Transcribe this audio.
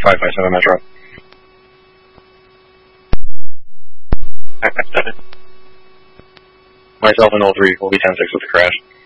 557 Metro. Myself and 03 will be 10-6 with the crash.